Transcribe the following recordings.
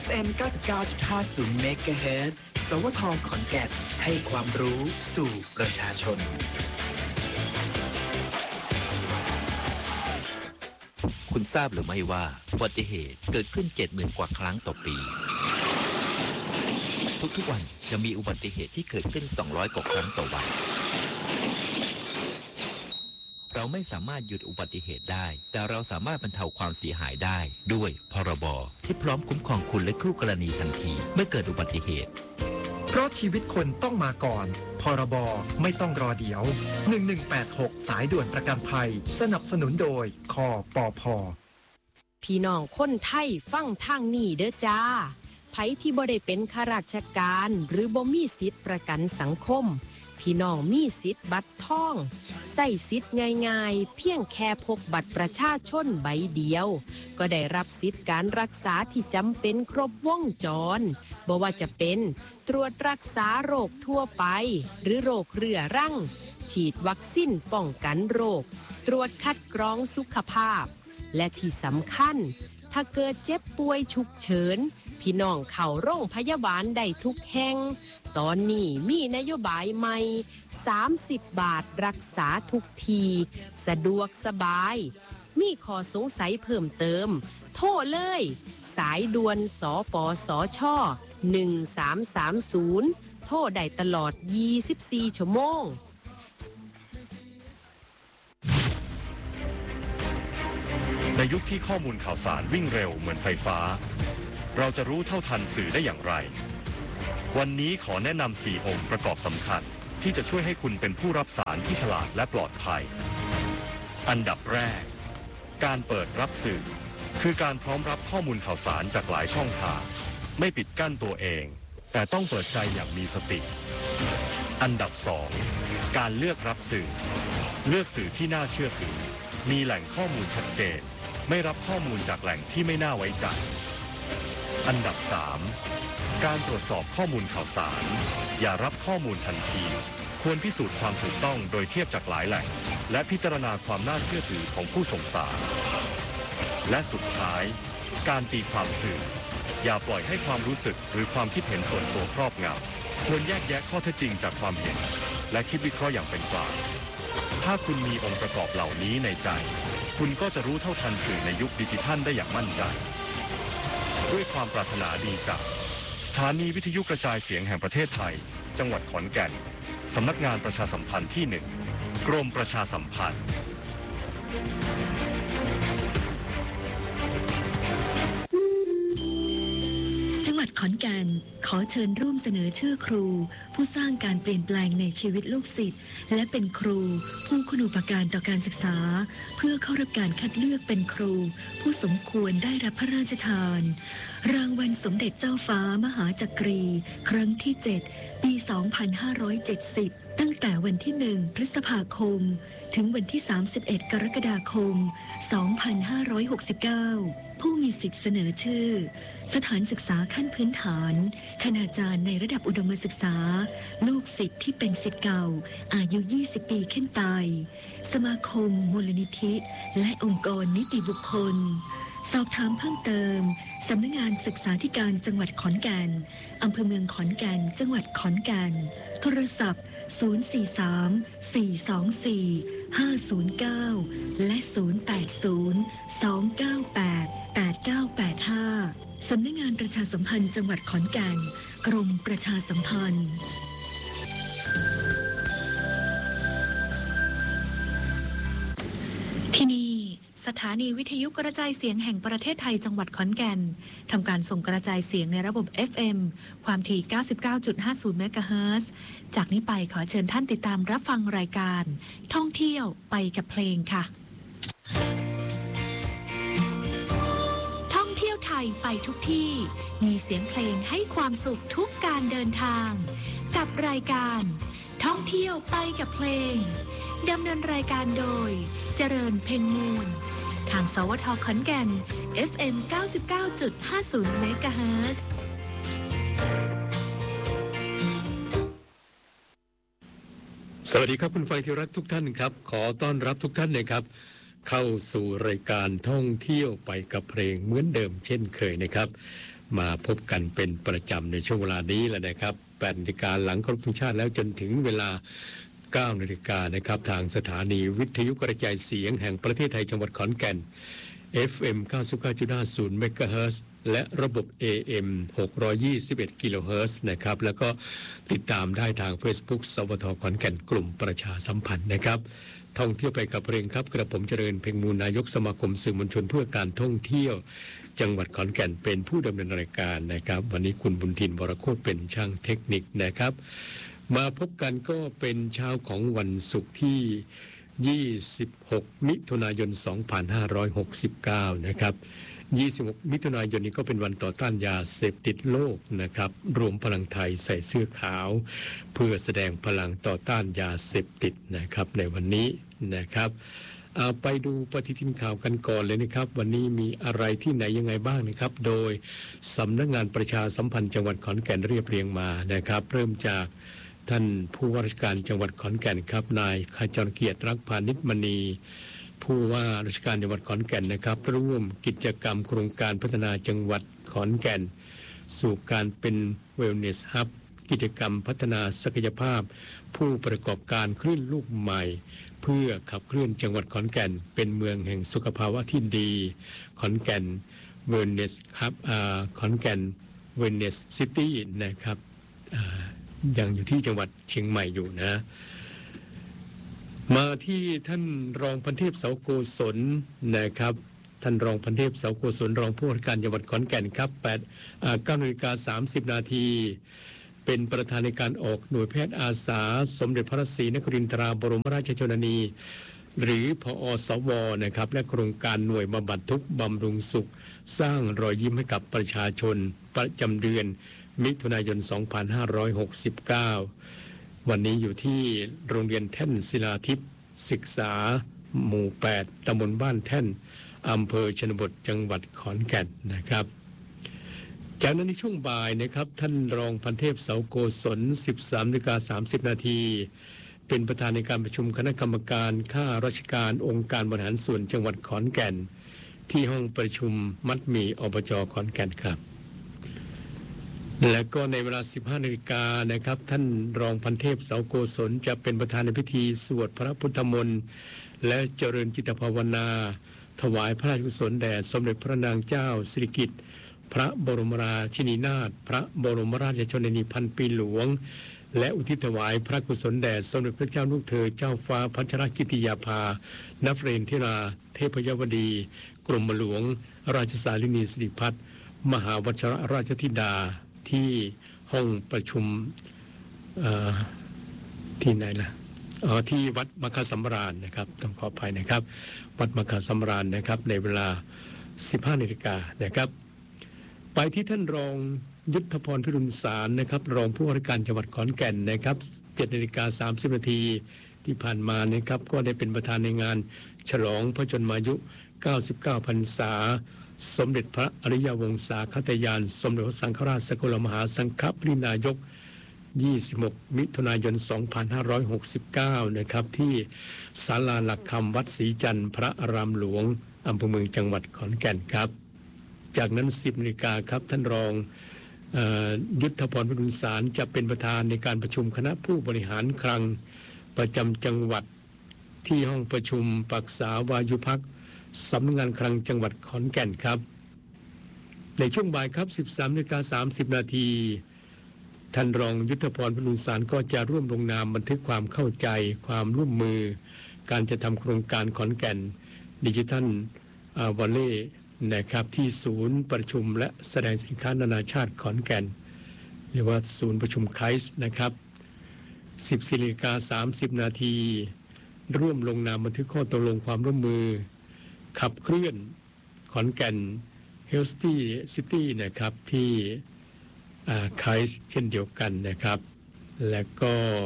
FM 99.50 MHz สวทขอนแก่นให้ความรู้สู่ประชาชนคุณทราบหรือไม่ว่าอุบัติเหตุเกิดขึ้น 70,000 กว่าครั้งต่อปีทุกๆวันจะมีอุบัติเหตุที่เกิดขึ้น200 กว่าครั้งต่อวันเราไม่สามารถหยุดอุบัติเหตุได้แต่เราสามารถบรรเทาความเสียหายได้ด้วยพรบที่พร้อมคุ้มครองคุณและคู่กรณีทันทีเมื่อเกิดอุบัติเหตุเพราะชีวิตคนต้องมาก่อนพรบไม่ต้องรอเดี๋ยว1186สายด่วนประกันภัยสนับสนุนโดยคปภ. พี่น้องคนไทยฟังทางนี้เด้อจ้าไผที่บ่ได้เป็นข้าราชการหรือบ่มีสิทธิประกันสังคมพี่น้องมีสิทธิ์บัตรทองใส่สิทธิ์ง่ายๆเพียงแค่พกบัตรประชาชนใบเดียวก็ได้รับสิทธิ์การรักษาที่จำเป็นครบวงจรบ่ว่าจะเป็นตรวจรักษาโรคทั่วไปหรือโรคเรื้อรังฉีดวัคซีนป้องกันโรคตรวจคัดกรองสุขภาพและที่สำคัญถ้าเกิดเจ็บป่วยฉุกเฉินพี่น้องเข้าโรงพยาบาลได้ทุกแห่งตอนนี้มีนโยบายใหม่30 บาทรักษาทุกทีสะดวกสบายมีข้อสงสัยเพิ่มเติมโทรเลยสายด่วนสปสช1330โทรได้ตลอด24ชั่วโมงในยุคที่ข้อมูลข่าวสารวิ่งเร็วเหมือนไฟฟ้าเราจะรู้เท่าทันสื่อได้อย่างไรวันนี้ขอแนะนำ4 องค์ประกอบสำคัญที่จะช่วยให้คุณเป็นผู้รับสารที่ฉลาดและปลอดภัยอันดับแรกการเปิดรับสื่อคือการพร้อมรับข้อมูลข่าวสารจากหลายช่องทางไม่ปิดกั้นตัวเองแต่ต้องเปิดใจอย่างมีสติอันดับ2การเลือกรับสื่อเลือกสื่อที่น่าเชื่อถือมีแหล่งข้อมูลชัดเจนไม่รับข้อมูลจากแหล่งที่ไม่น่าไว้ใจอันดับ3การตรวจสอบข้อมูลข่าวสารอย่ารับข้อมูลทันทีควรพิสูจน์ความถูกต้องโดยเทียบจากหลายแหล่งและพิจารณาความน่าเชื่อถือของผู้ส่งสารและสุดท้ายการตีความสื่ออย่าปล่อยให้ความรู้สึกหรือความคิดเห็นส่วนตัวครอบงำควรแยกแยะข้อเท็จจริงจากความเห็นและคิดวิเคราะห์อย่างเป็นกลางถ้าคุณมีองค์ประกอบเหล่านี้ในใจคุณก็จะรู้เท่าทันสื่อในยุคดิจิทัลได้อย่างมั่นใจด้วยความปรารถนาดีจากสถานีวิทยุกระจายเสียงแห่งประเทศไทยจังหวัดขอนแก่นสำนักงานประชาสัมพันธ์ที่1กรมประชาสัมพันธ์จังหวัดขอนแก่นขอเชิญร่วมเสนอชื่อครูผู้สร้างการเปลี่ยนแปลงในชีวิตลูกศิษย์และเป็นครูผู้คุณูปการต่อการศึกษาเพื่อเข้ารับการคัดเลือกเป็นครูผู้สมควรได้รับพระราชทานรางวัลสมเด็จเจ้าฟ้ามหาจักรีครั้งที่7ปี2570ตั้งแต่วันที่1พฤษภาคมถึงวันที่31กรกฎาคม2569ผู้มีสิทธิ์เสนอชื่อสถานศึกษาขั้นพื้นฐานคณาจารย์ในระดับอุดมศึกษาลูกศิษย์ที่เป็นศิษย์เก่าอายุ20 ปีขึ้นไปสมาคมมูลนิธิและองค์กรนิติบุคคลสอบถามเพิ่มเติมสำนักงานศึกษาธิการจังหวัดขอนแก่นอำเภอเมืองขอนแก่นจังหวัดขอนแก่นโทรศัพท์043-424-509และ080-298-8985สำนักงานประชาสัมพันธ์จังหวัดขอนแก่นกรมประชาสัมพันธ์ที่นี่สถานีวิทยุกระจายเสียงแห่งประเทศไทยจังหวัดขอนแก่นทำการส่งกระจายเสียงในระบบ FM ความถี่ 99.50 เมกะเฮิรตซ์จากนี้ไปขอเชิญท่านติดตามรับฟังรายการท่องเที่ยวไปกับเพลงค่ะท่องเที่ยวไทยไปทุกที่มีเสียงเพลงให้ความสุขทุกการเดินทางกับรายการท่องเที่ยวไปกับเพลงดำเนินรายการโดยเจริญเพ็งมูลทางสวทขอนแก่น FM 99.50 เมกะเฮิรตซ์สวัสดีครับคุณฟังที่รักทุกท่านครับขอต้อนรับทุกท่านนะครับเข้าสู่รายการท่องเที่ยวไปกับเพลงเหมือนเดิมเช่นเคยนะครับมาพบกันเป็นประจำในช่วงเวลานี้แหละนะครับ8 นาฬิกาหลังเคารพธงชาติแล้วจนถึงเวลา9 นาฬิกานะครับทางสถานีวิทยุกระจายเสียงแห่งประเทศไทยจังหวัดขอนแก่น FM 99.50 เมกะเฮิรตซ์และระบบ AM 621 กิโลเฮิรตซ์นะครับแล้วก็ติดตามได้ทาง Facebook สวทขอนแก่นกลุ่มประชาสัมพันธ์นะครับท่องเที่ยวไปกับเพลงครับกระผมเจริญเพ็งมูลนายกสมาคมสื่อมวลชนเพื่อการท่องเที่ยวจังหวัดขอนแก่นเป็นผู้ดำเนินรายการนะครับวันนี้คุณบุญทินวรโคตรเป็นช่างเทคนิคนะครับมาพบกันก็เป็นเช้าของวันศุกร์ที่26 มิถุนายน 2569 นะครับ26 มิถุนายนนี้ก็เป็นวันต่อต้านยาเสพติดโลกนะครับรวมพลังไทยใส่เสื้อขาวเพื่อแสดงพลังต่อต้านยาเสพติดนะครับในวันนี้นะครับเอาไปดูปฏิทินข่าวกันก่อนเลยนะครับวันนี้มีอะไรที่ไหนยังไงบ้างนะครับโดยสำนักงานประชาสัมพันธ์จังหวัดขอนแก่นเรียบเรียงมานะครับเริ่มจากท่านผู้ว่าราชการจังหวัดขอนแก่นครับนายขจรเกียรติรักพานิชมณีผู้ว่าราชการจังหวัดขอนแก่นนะครับร่วมกิจกรรมโครงการพัฒนาจังหวัดขอนแก่นสู่การเป็น Wellness Hub กิจกรรมพัฒนาศักยภาพผู้ประกอบการคลื่นลูกใหม่เพื่อขับเคลื่อนจังหวัดขอนแก่นเป็นเมืองแห่งสุขภาวะที่ดีขอนแก่น Wellness Hub ขอนแก่น Wellness City นะครับยังอยู่ที่จังหวัดเชียงใหม่อยู่นะมาที่ท่านรองพันเทพเสาโกศลนะครับท่านรองพันเทพเสาโกศลรองผู้ว่าการจังหวัดขอนแก่นครับ9:30 นาทีเป็นประธานในการออกหน่วยแพทย์อาสาสมเด็จพระศรีนครินทราบรมราชชนนีหรือผอ.สว.นะครับและโครงการหน่วยบำบัดทุกข์บำรุงสุขสร้างรอยยิ้มให้กับประชาชนประจำเดือนมิถุนายน 2569 วันนี้อยู่ที่โรงเรียนแท่นศิลาทิพย์ศึกษาหมู่ 8 ตำบลบ้านแท่นอำเภอชนบทจังหวัดขอนแก่นนะครับจากนั้นในช่วงบ่ายนะครับท่านรองพันเทพเสาโกศล 13:30 นาทีเป็นประธานในการประชุมคณะกรรมการข้าราชการองค์การบริหารส่วนจังหวัดขอนแก่นที่ห้องประชุมมัดหมี่อบจ.ขอนแก่นครับและก็ในเวลา 15 นาฬิกานะครับท่านรองพันเทพเสาโกศลจะเป็นประธานในพิธีสวดพระพุทธมนต์และเจริญจิตภาวนาถวายพระราชกุศลแด่สมเด็จพระนางเจ้าสิริกิติ์พระบรมราชินีนาถพระบรมราชชนนีพันปีหลวงและอุทิศถวายพระกุศลแด่สมเด็จพระเจ้าลูกเธอเจ้าฟ้าพัชรกิติยาภานเรนทิราเทพยวดีกรมหลวงราชสารินีสิริพัฒน์มหาวชรราชธิดาที่ห้องประชุมที่ไหนล่ะที่วัดมคสำราญนะครับต้องขออภัยนะครับวัดมคสำราญนะครับในเวลา 15 นาฬิกานะครับไปที่ท่านรองยุทธพรพิรุณสารนะครับรองผู้ว่าราชการจังหวัดขอนแก่นนะครับ 7:30 นาทีที่ผ่านมานะครับก็ได้เป็นประธานในงานฉลองพระชนมายุ 99 พรรษาสมเด็จพระอริยวงศาคตยานสมเด็จพระสังฆราชสกลมหาสังฆปรินายก 26 มิถุนายน 2569 นะครับที่ศาลาหลักคำวัดศรีจันทร์พระอารามหลวงอำเภอเมืองจังหวัดขอนแก่นครับจากนั้น 10 นาฬิกาครับท่านรองยุทธพรพิรุณสารจะเป็นประธานในการประชุมคณะผู้บริหารคลังประจำจังหวัดที่ห้องประชุมปรึกษาวายุพักสำนักงานคลังจังหวัดขอนแก่นครับในช่วงบ่ายครับ 13:30 นาทีท่านรองยุทธพรพิรุณสารก็จะร่วมลงนามบันทึกความเข้าใจความร่วมมือการจะทำโครงการขอนแก่นดิจิทัลวอลเล่นะครับที่ศูนย์ประชุมและแสดงสินค้านานาชาติขอนแก่นหรือว่าศูนย์ประชุมไคส์นะครับ 14:30 นาทีร่วมลงนามบันทึกข้อตกลงความร่วมมือขับเคลื่อนขอนแก่น Healthy City นะครับที่ไคส์เช่นเดียวกันนะครับและก็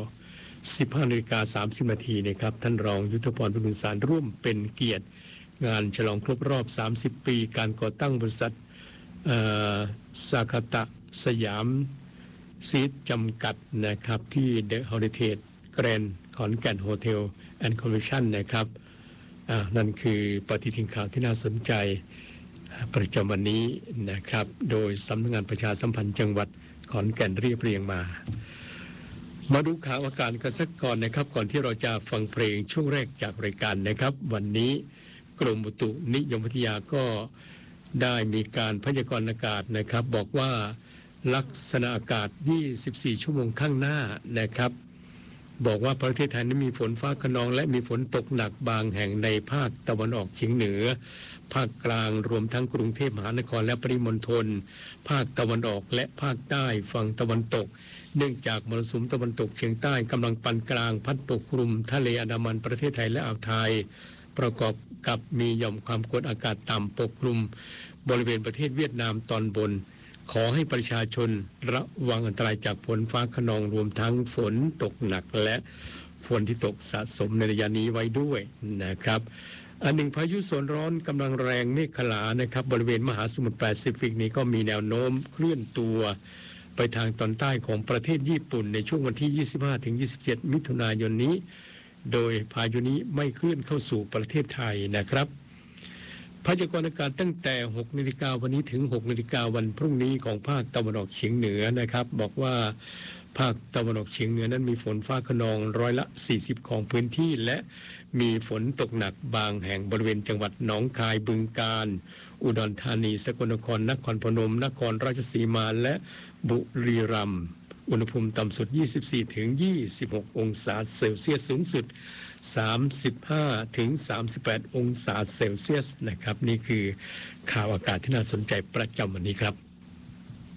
15:30 นาทีนะครับท่านรองยุทธพรพิรุณสารร่วมเป็นเกียรติงานฉลองครบรอบ 30 ปีการก่อตั้งบริษัทสาคตะสยามซีดจำกัดนะครับที่เดอะเฮริเทจแกรนด์ขอนแก่นโฮเทลแอนด์คอนเวนชั่นนะครับนั่นคือปฏิทินข่าวที่น่าสนใจประจำวันนี้นะครับโดยสำนักงานประชาสัมพันธ์จังหวัดขอนแก่นเรียบเรียงมาดูข่าวอากาศกันสักก่อนนะครับก่อนที่เราจะฟังเพลงช่วงแรกจากรายการนะครับวันนี้กรมอุตุนิยมวิทยาก็ได้มีการพยากรณ์อากาศนะครับบอกว่าลักษณะอากาศ24ชั่วโมงข้างหน้านะครับบอกว่าประเทศไทยนั้นมีฝนฟ้าคะนองและมีฝนตกหนักบางแห่งในภาคตะวันออกเฉียงเหนือภาคกลางรวมทั้งกรุงเทพมหานครและปริมณฑลภาคตะวันออกและภาคใต้ฝั่งตะวันตกเนื่องจากมรสุมตะวันตกเฉียงใต้กำลังปานกลางพัดปกคลุมทะเลอันดามันประเทศไทยและอ่าวไทยประกอบกับมีหย่อมความกดอากาศต่ำปกคลุมบริเวณประเทศเวียดนามตอนบนขอให้ประชาชนระวังอันตรายจากฝนฟ้าคะนองรวมทั้งฝนตกหนักและฝนที่ตกสะสมในระยะนี้ไว้ด้วยนะครับอันหนึ่งพายุโซนร้อนกำลังแรงเมฆขลานะครับบริเวณมหาสมุทรแปซิฟิกนี้ก็มีแนวโน้มเคลื่อนตัวไปทางตอนใต้ของประเทศญี่ปุ่นในช่วงวันที่ 25-27 มิถุนายนนี้โดยพายุนี้ไม่เคลื่อนเข้าสู่ประเทศไทยนะครับพยากรณ์อากาศตั้งแต่ 6 นาฬิกาวันนี้ถึง 6 นาฬิกาวันพรุ่งนี้ของภาคตะวันออกเฉียงเหนือนะครับบอกว่าภาคตะวันออกเฉียงเหนือนั้นมีฝนฟ้าคะนอง40%ของพื้นที่และมีฝนตกหนักบางแห่งบริเวณจังหวัดหนองคายบึงกาฬอุดรธานีสกลนครนครพนมนครราชสีมาและบุรีรัมย์อุณหภูมิต่ำสุด 24-26 องศาเซลเซียสสูงสุด 35-38 องศาเซลเซียสนะครับนี่คือข่าวอากาศที่น่าสนใจประจำวันนี้ครับ